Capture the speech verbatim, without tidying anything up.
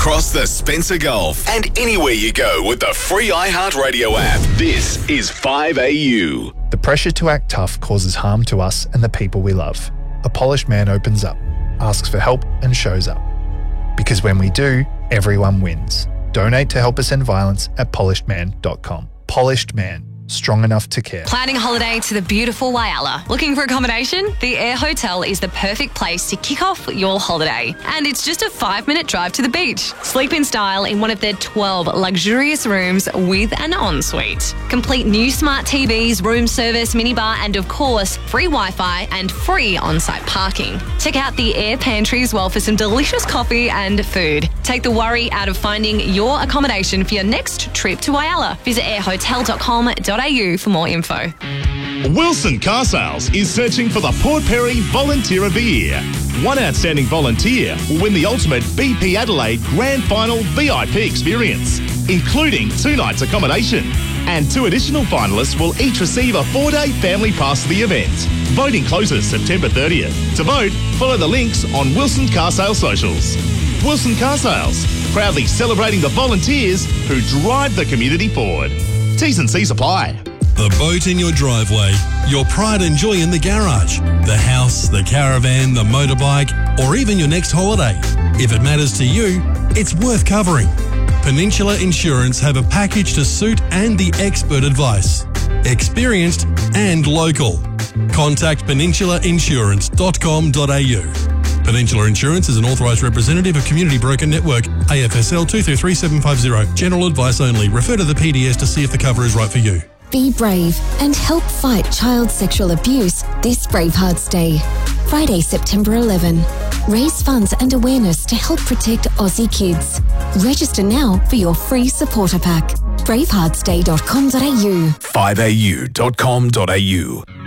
across the Spencer Gulf and anywhere you go with the free iHeartRadio app. This is five A U. The pressure to act tough causes harm to us and the people we love. A polished man opens up, asks for help and shows up. Because when we do, everyone wins. Donate to help us end violence at polished man dot com. Polished Man. Strong enough to care. Planning a holiday to the beautiful Whyalla. Looking for accommodation? The Air Hotel is the perfect place to kick off your holiday. And it's just a five-minute drive to the beach. Sleep in style in one of their twelve luxurious rooms with an ensuite. Complete new smart T Vs, room service, minibar, and of course, free Wi-Fi and free on-site parking. Check out the Air Pantry as well for some delicious coffee and food. Take the worry out of finding your accommodation for your next trip to Whyalla. Visit air hotel dot com dot a u for more info. Wilson Car Sales is searching for the Port Perry Volunteer of the Year. One outstanding volunteer will win the ultimate B P Adelaide Grand Final V I P experience, including two nights accommodation. And two additional finalists will each receive a four-day family pass to the event. Voting closes September thirtieth. To vote, follow the links on Wilson Car Sales socials. Wilson Car Sales, proudly celebrating the volunteers who drive the community forward. T's and C's apply. The boat in your driveway, your pride and joy in the garage, the house, the caravan, the motorbike, or even your next holiday. If it matters to you, it's worth covering. Peninsula Insurance have a package to suit and the expert advice. Experienced and local. Contact peninsula insurance dot com dot a u. Peninsula Insurance is an authorised representative of Community Broker Network, A F S L two three three seven five zero. General advice only. Refer to the P D S to see if the cover is right for you. Be brave and help fight child sexual abuse this Bravehearts Day. Friday, September eleventh. Raise funds and awareness to help protect Aussie kids. Register now for your free supporter pack. bravehearts day dot com dot a u. five A U dot com dot A U.